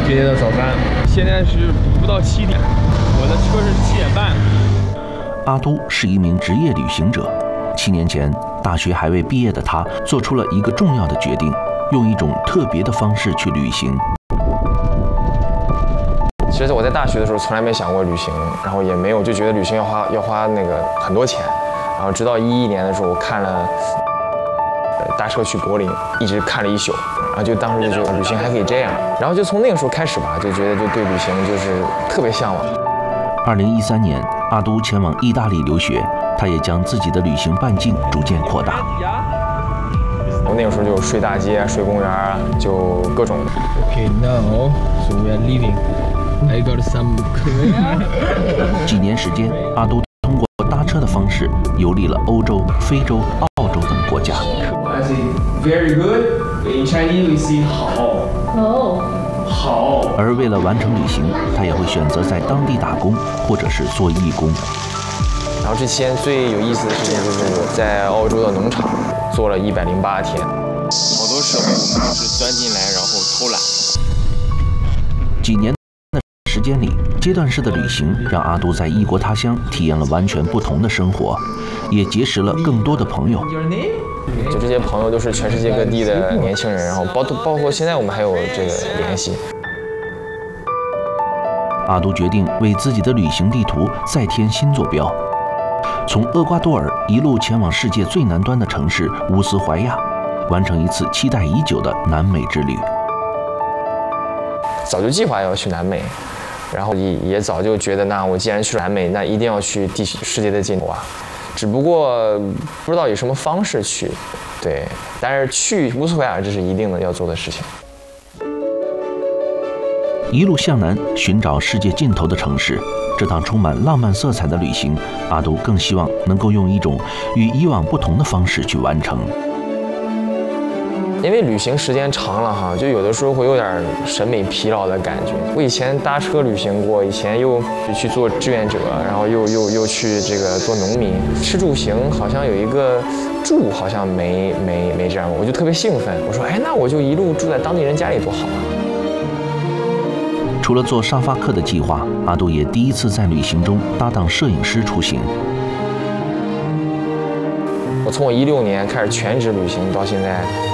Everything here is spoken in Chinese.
毕业的早班，现在是不到7点，我的车是7点半。 阿都是一名职业旅行者，7年前，大学还未毕业的他做出了一个重要的决定，用一种特别的方式去旅行。 其实我在大学的时候从来没想过旅行，然后也没有就觉得旅行要花那个很多钱，然后直到2011年的时候，我看了搭车去柏林，一直看了1宿，然后就当时就觉得旅行还可以这样，然后就从那个时候开始吧，就觉得就对旅行就是特别向往。 2013年，阿都前往意大利留学，他也将自己的旅行半径逐渐扩大。 我那个时候就睡大街、睡公园啊，就各种。 Okay, now so we are leaving. I got some. 几年时间，阿都通过搭车的方式游历了欧洲、非洲、澳洲等国家。 I say very good. In Chinese we say 好。好。 而为了完成旅行，他也会选择在当地打工，或者是做义工。 然后之前最有意思的事情就是我在澳洲的农场做了108天，好多时候我们是钻进来然后偷懒。 几年的时间里，阶段式的旅行让阿都在异国他乡体验了完全不同的生活，也结识了更多的朋友。 就这些朋友都是全世界各地的年轻人，然后包括现在我们还有这个联系。 阿都决定为自己的旅行地图再添新坐标，从厄瓜多尔一路前往世界最南端的城市乌斯怀亚，完成一次期待已久的南美之旅。早就计划要去南美，然后也早就觉得，那我既然去南美，那一定要去世界的尽头啊。只不过不知道有什么方式去，对，但是去乌斯怀亚这是一定的要做的事情。 一路向南寻找世界尽头的城市，这趟充满浪漫色彩的旅行，阿都更希望能够用一种与以往不同的方式去完成。 因为旅行时间长了哈，就有的时候会有点审美疲劳的感觉。我以前搭车旅行过，以前又去做志愿者，然后又去这个做农民，吃住行好像有一个住好像没这样过，我就特别兴奋。我说，哎，那我就一路住在当地人家里多好啊！ 除了做沙发客的计划，阿都也第一次在旅行中搭档摄影师出行。 我从我16年开始全职旅行到现在。